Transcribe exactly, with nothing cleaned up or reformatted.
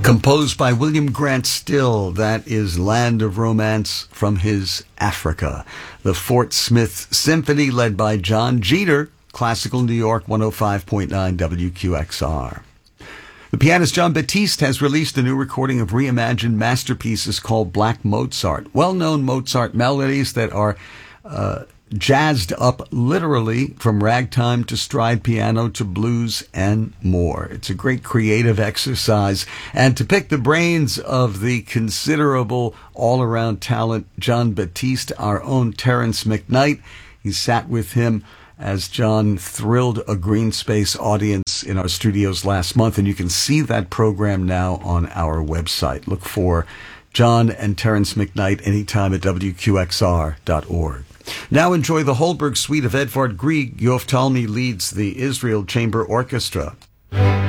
Composed by William Grant Still, that is Land of Romance from his Africa. The Fort Smith Symphony, led by John Jeter, Classical New York one oh five point nine W Q X R. The pianist Jon Batiste has released a new recording of reimagined masterpieces called Black Mozart. Well-known Mozart melodies that are uh, jazzed up literally from ragtime to stride piano to blues and more. It's a great creative exercise. And to pick the brains of the considerable all-around talent Jon Batiste, our own Terence McKnight, he sat with him as John thrilled a green space audience in our studios last month, and you can see that program now on our website. Look for John and Terence McKnight anytime at W Q X R dot org. Now enjoy the Holberg Suite of Edvard Grieg. Yoftalmi leads the Israel Chamber Orchestra.